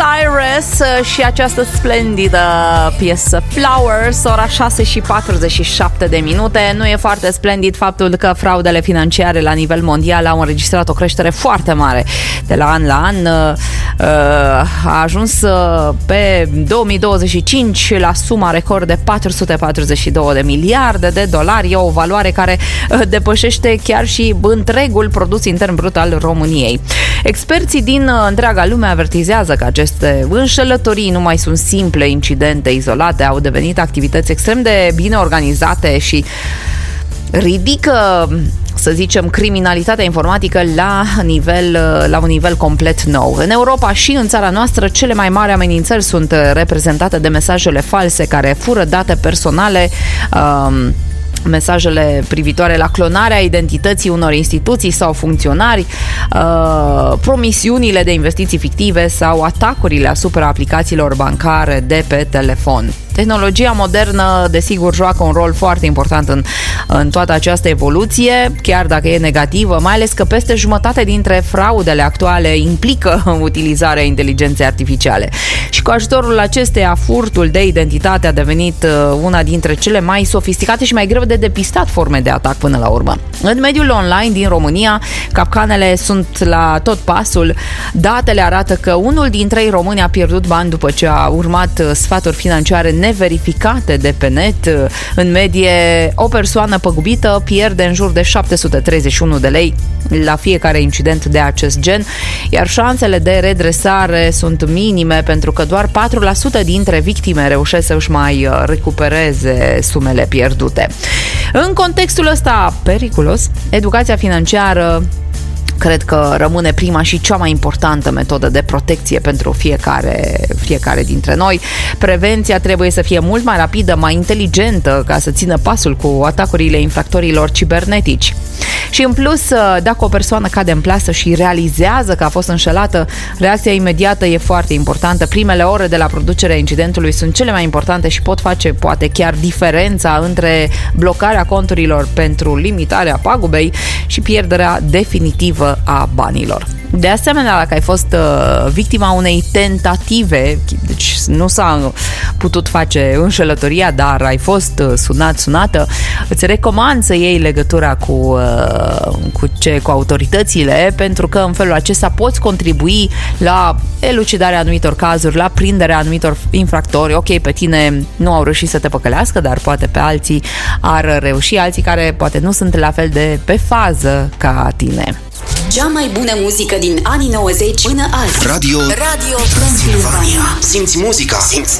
Cyrus și această splendidă piesă Flowers, ora 6:47. Nu e foarte splendid faptul că fraudele financiare la nivel mondial au înregistrat o creștere foarte mare de la an la an. A ajuns pe 2025 la suma record de 442 de miliarde de dolari. E o valoare care depășește chiar și întregul produs intern brut al României. Experții din întreaga lume avertizează că aceste înșelătorii nu mai sunt simple incidente izolate, au devenit activități extrem de bine organizate și ridică, să zicem, criminalitatea informatică la un nivel complet nou. În Europa și în țara noastră, cele mai mari amenințări sunt reprezentate de mesajele false care fură date personale, mesajele privitoare la clonarea identității unor instituții sau funcționari, promisiunile de investiții fictive sau atacurile asupra aplicațiilor bancare de pe telefon. Tehnologia modernă, desigur, joacă un rol foarte important în toată această evoluție, chiar dacă e negativă, mai ales că peste jumătate dintre fraudele actuale implică utilizarea inteligenței artificiale. Și cu ajutorul acesteia, furtul de identitate a devenit una dintre cele mai sofisticate și mai greu de depistat forme de atac până la urmă. În mediul online din România, capcanele sunt la tot pasul. Datele arată că unul din 3 români a pierdut bani după ce a urmat sfaturi financiare neverificate de pe net. În medie, o persoană păgubită pierde în jur de 731 de lei la fiecare incident de acest gen, iar șansele de redresare sunt minime pentru că doar 4% dintre victime reușesc să își mai recupereze sumele pierdute. În contextul ăsta periculos, educația financiară cred că rămâne prima și cea mai importantă metodă de protecție pentru fiecare dintre noi. Prevenția trebuie să fie mult mai rapidă, mai inteligentă, ca să țină pasul cu atacurile infractorilor cibernetici. Și în plus, dacă o persoană cade în plasă și realizează că a fost înșelată, reacția imediată e foarte importantă. Primele ore de la producerea incidentului sunt cele mai importante și pot face, poate chiar, diferența între blocarea conturilor pentru limitarea pagubei și pierderea definitivă a banilor. De asemenea, dacă ai fost victima unei tentative, deci nu s-a putut face înșelătoria, dar ai fost sunată, îți recomand să iei legătura cu autoritățile, pentru că în felul acesta poți contribui la elucidarea anumitor cazuri, la prinderea anumitor infractori. Ok, pe tine nu au reușit să te păcălească, dar poate pe alții ar reuși, alții care poate nu sunt la fel de pe fază ca tine. Cea mai bună muzică din anii 90 până azi. Radio Transilvania. Simți muzica, simți